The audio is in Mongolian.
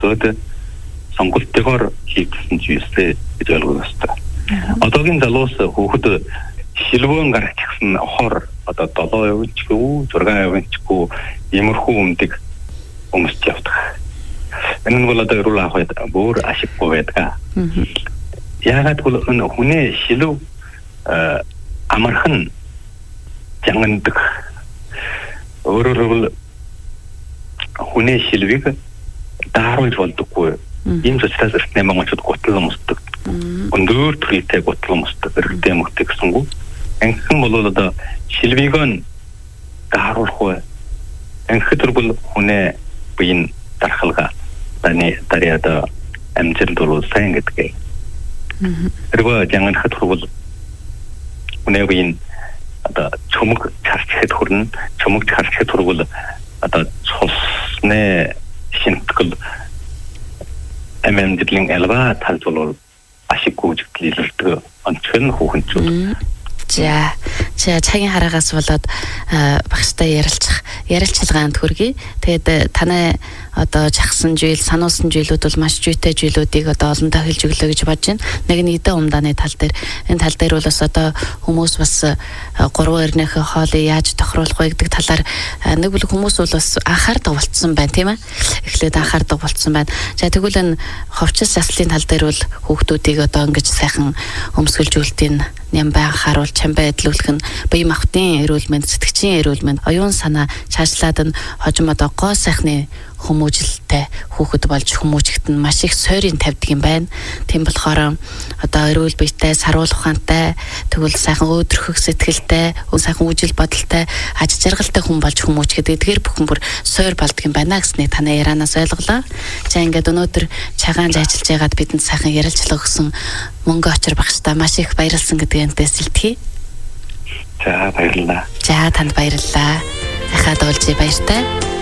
그것도 선거때가 хийсэн зүйлсээ гэж ойлгох ёстой. Одоогийн залуус хүүхэд шилбэн гарчихсан хор одоо 7% ч гүү 6% ч гүү иймэрхүү өмдөг өмсч явдаг. Энэ нь бол одоо эрүүл ахуйд бүр ашиггүй байдаг. Яагаад гэвэл хүний шилв амархан жангадаг. Өөрөөр хүний шилвийг дааруулж болдоггүй. Ийм ч учраас эртний монголчууд гутал өмсдөг. Өндөр төрийтэй гутал өмсдөг. Эрэгтэй эмэгтэй гэсэнгүү. Анхны бол одоо шилвийг нь дааруулахгүй. Анхны бол хүний биеийн дархалгаа дарьяада амжилт бол сайн гэдэг. 그리고 장한хад хүрвэл хүний биеийн одоо чөмөг чарчхэд хүрнэ. Чөмөг чарчхэд хүрвэл одоо цусны шинтгэл амжилтын элба талж бол ашиггүй зүйлэлдэг онцгой хүүхэнчүүд. За цагийн хараагаас болоод багштай ярилцлагаанд хүргэе. Тэгээд танай одоо жагсан жийл, сануулсан жилүүд бол маш зүйтэй жилүүдийг одоо олондоо хэлж өглөө гэж бодож байна. Нэг нь эдэн умдааны тал дээр. Энэ тал дээр бол бас одоо хүмүүс бас 3 эрнийхээ хоолыг яаж тохируулах вэ гэдэг талаар нэг бүлэг хүмүүс бол бас анхаардаг болцсон байна, тийм ээ. Эхлээд анхаардаг болцсон байна. За тэгвэл энэ ховчис заслын тал дээр бол хүүхдүүдийг одоо ингэж сайхан өмсгөлжүүлтийн нямбай анхааруул, чамбай эдлүүлэх нь бие махбодын эрүүл мэнд, сэтгчийн эрүүл мэнд, оюун санаа цаашлаад нь хожим одоо гоо сайхны хүмүүжлэлтэй хүүхэд болж хүмүүжигт нь маш их сойрын тавьдаг юм байна. Тийм болохоор одоо эрүүл биетэй, саруул ухаантай, тэгвэл сайхан өөдрөх сэтгэлтэй, сайхан үжил бодолтой, аж жаргалтай хүн болж хүмүүжгээд эдгээр бүхэн бүр сойр болдго юм байна гэснийг танай ярианаас ойлголоо. За ингээд өнөөдөр цагаан ажиллаж байгаад бидэнд сайхан ярилцлага өгсөн мөнгө очир багштай маш их баярлсан гэдгээс илтгэе. За баярлалаа. За танд баярлалаа. Ахаад олжи баяртай.